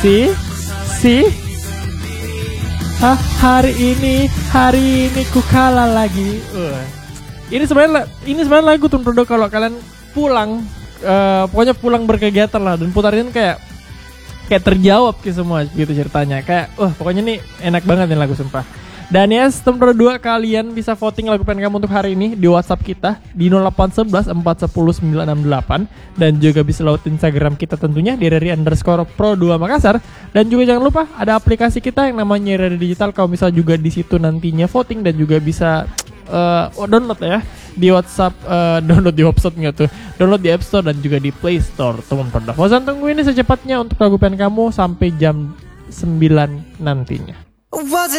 Si hari ini ku kalah lagi. Ini sebenarnya lagu Tom Prodo kalau kalian pulang, pokoknya pulang berkegiatan lah dan putarin kayak terjawab ke semua gitu ceritanya. Kayak pokoknya nih enak banget nih lagu sumpah. Dan ya, Tom Prodo 2 kalian bisa voting lagu pengen kamu untuk hari ini di WhatsApp kita di 0811 410 968 dan juga bisa lewat Instagram kita tentunya di @Pro2 Makassar. Dan juga jangan lupa ada aplikasi kita yang namanya Radio Digital. Kamu bisa juga di situ nantinya voting dan juga bisa download ya di WhatsApp, download di website nggak tuh, download di App Store dan juga di Play Store. Teman Prodo Fauzan tunggu ini secepatnya untuk lagu pengen kamu sampai jam 9 nantinya. Was it